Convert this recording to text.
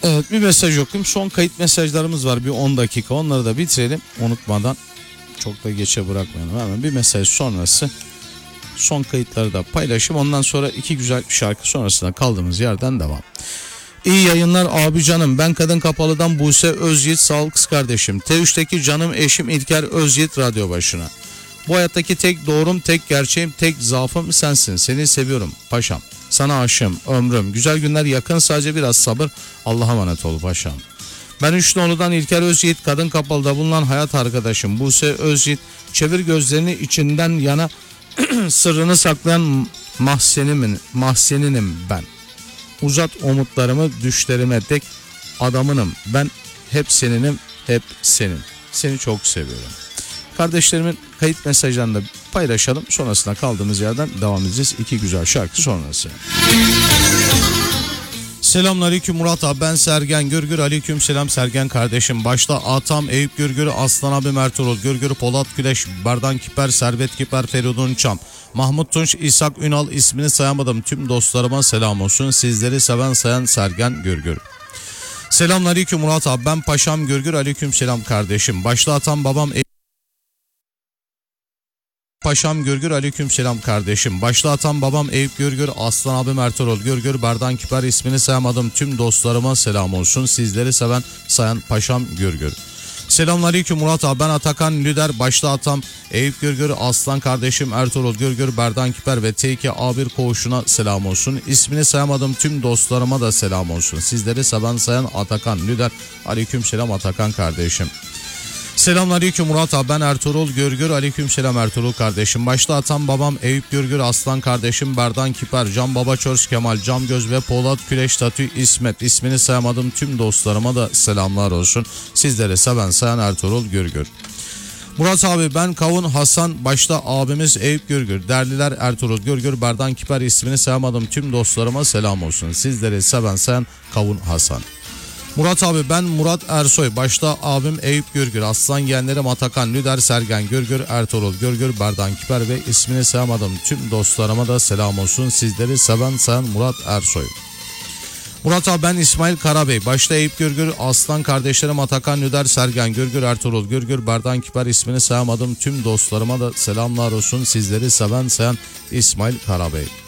Evet, bir mesaj okuyayım. Son kayıt mesajlarımız var, bir 10 dakika, onları da bitirelim unutmadan, çok da geçe bırakmayalım. Hemen bir mesaj sonrası son kayıtları da paylaşayım, ondan sonra iki güzel şarkı sonrasında kaldığımız yerden devam. İyi yayınlar abi canım, ben Kadın Kapalı'dan Buse Özyiğit, sağ ol kız kardeşim. T3'teki canım eşim İlker Özyiğit radyo başına. Bu hayattaki tek doğrum, tek gerçeğim, tek zaafım sensin. Seni seviyorum paşam. Sana aşığım ömrüm. Güzel günler yakın, sadece biraz sabır. Allah'a emanet ol paşam. Ben Üçnoğlu'dan İlker Özyiğit, Kadın Kapalı'da bulunan hayat arkadaşım Buse Özyiğit. Çevir gözlerini içinden yana sırrını saklayan mahzeninim ben. Uzat umutlarımı düşlerime dek, adamınım ben, hep seninim, hep senin. Seni çok seviyorum. Kardeşlerimin kayıt mesajlarını da paylaşalım. Sonrasında kaldığımız yerden devam edeceğiz. İki güzel şarkı sonrası. Selamünaleyküm Murat abi, ben Sergen Gürgür. Aleyküm selam Sergen kardeşim. Başta Atam, Eyüp Gürgür, Aslan abi, Ertuğrul Gürgür, Polat Güleş, Berdan Kiper, Servet Kiper, Feridun Çam, Mahmut Tunç, İshak Ünal, ismini sayamadım tüm dostlarıma selam olsun. Sizleri seven sayan Sergen Gürgür. Selamünaleyküm Murat abi, ben Paşam Gürgür. Aleyküm selam kardeşim. Başta Atam, babam Paşam Gürgür, aleyküm selam kardeşim. Başta Atam, babam Eyüp Gürgür, Aslan abim Ertuğrul Gürgür, Berdan Kiper, ismini sayamadım tüm dostlarıma selam olsun. Sizleri seven sayan Paşam Gürgür. Selamünaleyküm Murat abi, ben Atakan Lüder. Başta Atam, Eyüp Gürgür, Aslan kardeşim Ertuğrul Gürgür, Berdan Kiper ve T2 A1 koğuşuna selam olsun. İsmini sayamadım tüm dostlarıma da selam olsun. Sizleri seven sayan Atakan Lüder. Aleyküm selam Atakan kardeşim. Selamünaleyküm Murat abi, ben Ertuğrul Gürgür. Aleykümselam Ertuğrul kardeşim. Başta Atam, babam Eyüp Gürgür, Aslan kardeşim Berdan Kiper, Can Baba Çörs Kemal, Cam Göz ve Polat Küleş Tatü İsmet. İsmini sayamadım tüm dostlarıma da selamlar olsun. Sizlere seven sayan Ertuğrul Gürgür. Murat abi, ben Kavun Hasan. Başta abimiz Eyüp Gürgür, Derliler Ertuğrul Gürgür, Berdan Kiper, ismini sayamadım tüm dostlarıma selam olsun. Sizleri seven sayan Kavun Hasan. Murat abi, ben Murat Ersoy. Başta abim Eyüp Gürgür, Aslan yeğenlerim Atakan Lüder, Sergen Gürgür, Ertuğrul Gürgür, Berdan Kiper ve ismini sayamadım tüm dostlarıma da selam olsun. Sizleri seven sayan Murat Ersoy. Murat abi, ben İsmail Karabey. Başta Eyüp Gürgür, Aslan kardeşlerim Atakan Lüder, Sergen Gürgür, Ertuğrul Gürgür, Berdan Kiper, ismini sayamadım tüm dostlarıma da selamlar olsun. Sizleri seven sayan İsmail Karabey.